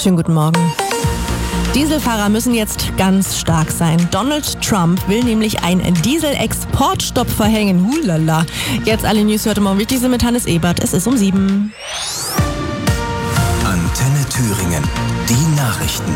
Schönen guten Morgen. Dieselfahrer müssen jetzt ganz stark sein. Donald Trump will nämlich einen Dieselexportstopp verhängen. Hulala. Jetzt alle News heute Morgen. Wichtig sind mit Hannes Ebert. Es ist um 7. Antenne Thüringen. Die Nachrichten.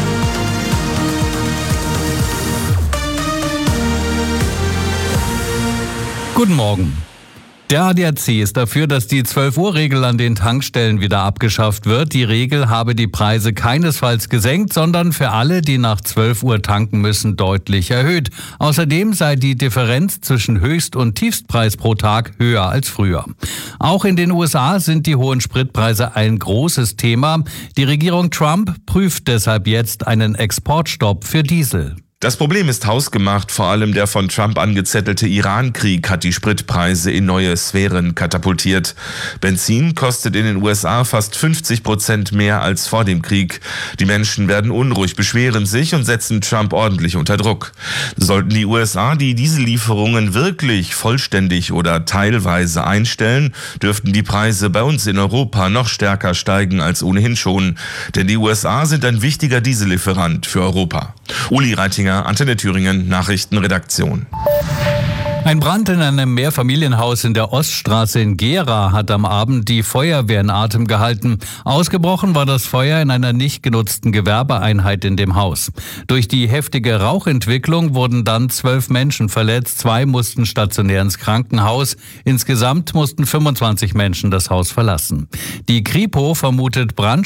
Guten Morgen. Der ADAC ist dafür, dass die 12-Uhr-Regel an den Tankstellen wieder abgeschafft wird. Die Regel habe die Preise keinesfalls gesenkt, sondern für alle, die nach 12 Uhr tanken müssen, deutlich erhöht. Außerdem sei die Differenz zwischen Höchst- und Tiefstpreis pro Tag höher als früher. Auch in den USA sind die hohen Spritpreise ein großes Thema. Die Regierung Trump prüft deshalb jetzt einen Exportstopp für Diesel. Das Problem ist hausgemacht, vor allem der von Trump angezettelte Iran-Krieg hat die Spritpreise in neue Sphären katapultiert. Benzin kostet in den USA fast 50% mehr als vor dem Krieg. Die Menschen werden unruhig, beschweren sich und setzen Trump ordentlich unter Druck. Sollten die USA die Diesellieferungen wirklich vollständig oder teilweise einstellen, dürften die Preise bei uns in Europa noch stärker steigen als ohnehin schon. Denn die USA sind ein wichtiger Diesellieferant für Europa. Uli Reitinger, Antenne Thüringen, Nachrichtenredaktion. Ein Brand in einem Mehrfamilienhaus in der Oststraße in Gera hat am Abend die Feuerwehr in Atem gehalten. Ausgebrochen war das Feuer in einer nicht genutzten Gewerbeeinheit in dem Haus. Durch die heftige Rauchentwicklung wurden dann 12 Menschen verletzt. 2 mussten stationär ins Krankenhaus. Insgesamt mussten 25 Menschen das Haus verlassen. Die Kripo vermutet